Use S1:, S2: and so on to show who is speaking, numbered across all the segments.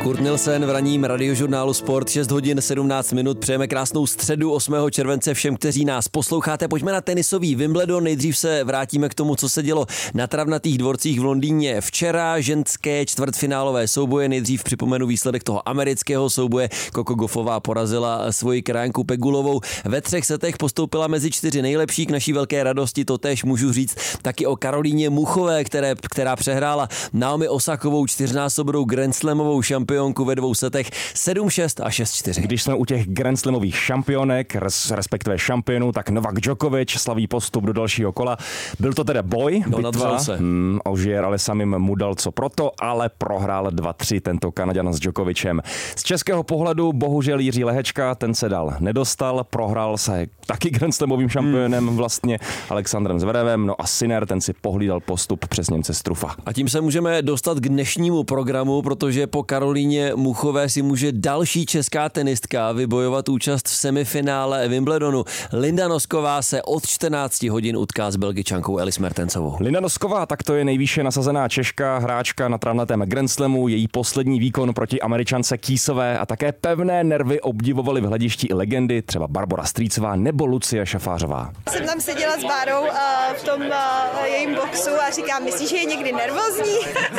S1: Kurt Nielsen v ranním radiožurnálu Sport, 6 hodin 17 minut. Přejeme krásnou středu 8. července všem, kteří nás posloucháte. Pojďme na tenisový Wimbledon. Nejdřív se vrátíme k tomu, co se dělo na travnatých dvorcích v Londýně včera. Ženské čtvrtfinálové souboje. Nejdřív připomenu výsledek toho amerického souboje. Coco Gauffová porazila svoji krajanku Pegulovou. Ve 3 setech postoupila mezi 4 nejlepší. K naší velké radosti to též můžu říct taky o Karolíně Muchové, která přehrála Naomi Osakovou, 4násobnou Grand Slamovou šampionku ve 2 setech 7-6 a 6-4.
S2: Když jsme u těch Grand Slamových šampionek, respektive šampionů, tak Novak Djokovic slaví postup do dalšího kola. Byl to teda boj, bitva. Ožier ale samým mu dal co proto, ale prohrál 2-3 tento Kanaďan s Djokovicem. Z českého pohledu bohužel Jiří Lehečka, ten se dal nedostal, prohrál se taky Grand Slamovým šampionem vlastně Alexandrem Zverevem, no a Sinner, ten si pohlídal postup přes Němce Struffa.
S1: A tím se můžeme dostat k dnešnímu programu, protože po Karolíně Muchové si může další česká tenistka vybojovat účast v semifinále Wimbledonu. Linda Nosková se od 14 hodin utká s Belgičankou Elis Mertensovou.
S2: Linda Nosková, tak to je nejvýše nasazená česká hráčka na travnatém Grand Slamu. Její poslední výkon proti Američance Keysové a také pevné nervy obdivovali v hledišti i legendy, třeba Barbora Strýcová nebo Lucie Šafářová.
S3: Jsem tam seděla s Bárou v tom jejím boxu a říkám, myslíš, že je někdy nervózní?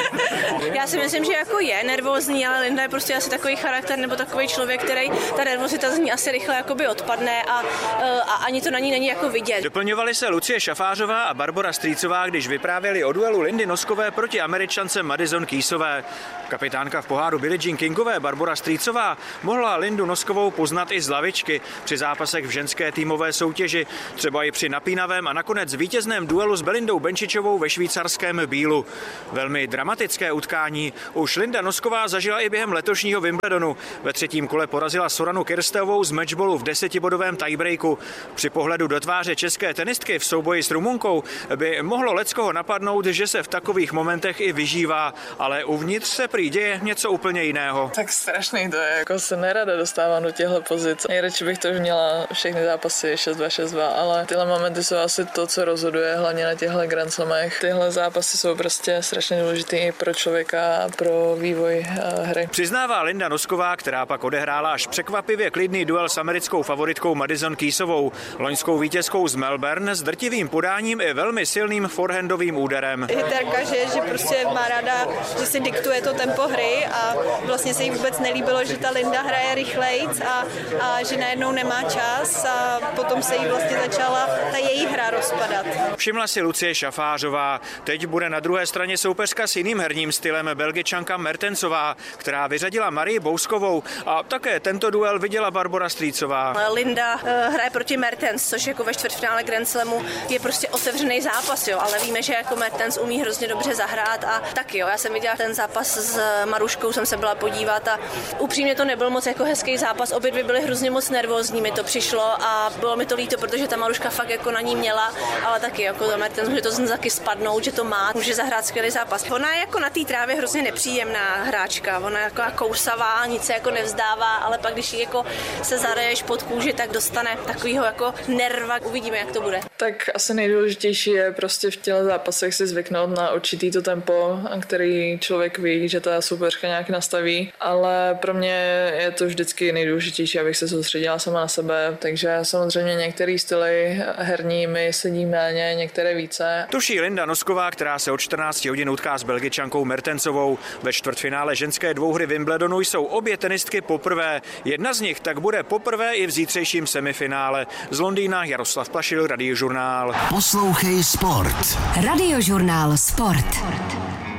S4: Já si myslím, že jako je nervózní, ale Linda je prostě asi takový charakter nebo takový člověk, který ta nervozita z ní asi rychle jakoby odpadne a ani to na ní není jako vidět.
S5: Doplňovali se Lucie Šafářová a Barbora Strýcová, když vyprávěli o duelu Lindy Noskové proti Američance Madison Keysové. Kapitánka v poháru Billie Jean Kingové Barbora Strýcová mohla Lindu Noskovou poznat i z lavičky při zápasech v ženské týmové soutěži, třeba i při napínavém a nakonec vítězném duelu s Belindou Benčičovou ve švýcarském Bílu. Velmi dramatické utkání už Linda Nosková zažila i během letošního Wimbledonu. Ve 3. kole porazila Soranu Kirstovou z matchballu v 10bodovém tiebreaku. Při pohledu do tváře české tenistky v souboji s Rumunkou by mohlo leckoho napadnout, že se v takových momentech i vyžívá, ale uvnitř se prý děje něco úplně jiného.
S6: Tak strašný to je, jako se nerada dostávám do těchto pozic. Nejradši bych to už měla všechny zápasy 6-2, 6-2, ale tyhle momenty jsou asi to, co rozhoduje, hlavně na těchto Grand Slamech. Tyhle zápasy jsou prostě strašně důležitý i pro člověka a pro vývoj hry.
S5: Přiznává Linda Nosková, která pak odehrála až překvapivě klidný duel s americkou favoritkou Madison Keysovou, loňskou vítězkou z Melbourne s drtivým podáním i velmi silným forehandovým úderem.
S3: Hiterka, že prostě má ráda, že si diktuje to tempo hry a vlastně se jí vůbec nelíbilo, že ta Linda hraje rychlejc a že najednou nemá čas a potom se jí vlastně začala ta její hra rozpadat.
S5: Všimla si Lucie Šafářová. Teď bude na druhé straně soupeřka s jiným herním stylem Belgičanka Mertensová, která vyřadila Marii Bouskovou a také tento duel viděla Barbora Strýcová.
S4: Linda hraje proti Mertens, což jako ve čtvrtfinále Grand Slamu je prostě otevřený zápas, jo, ale víme, že jako Mertens umí hrozně dobře zahrát a taky, jo. Já jsem viděla ten zápas s Maruškou, jsem se byla podívat a upřímně to nebyl moc jako hezký zápas, obě dvě byly hrozně moc nervózní, mi to přišlo a bylo mi to líto, protože ta Maruška fakt jako na ní měla, ale taky jako ta Mertens může to taky spadnout, že to má, může zahrát skvělý zápas. Ona je jako na té trávě hrozně nepříjemná hráčka, ona je jako kousavá, nic se jako nevzdává, ale pak když jí jako se zareješ pod kůži, tak dostane takovýho jako nerva, uvidíme, jak to bude.
S6: Tak asi nejdůležitější je prostě v těle zápasech si zvyknout na určitý to tempo, který člověk ví, že ta soupeřka nějak nastaví, ale pro mě je to vždycky nejdůležitější, abych se soustředila sama na sebe, takže samozřejmě některé styly herní mi sedí méně, některé více.
S5: Tuší Linda Nosková, která se od 14 hodin utká s Belgičankou Mertensovou. Ve čtvrtfinále ženské dvouhry Wimbledonu jsou obě tenistky poprvé. Jedna z nich tak bude poprvé i v zítřejším semifinále. Z Londýna Jaroslav Plašil, Radiožurnál.
S7: Poslouchej Sport.
S8: Radiožurnál Sport.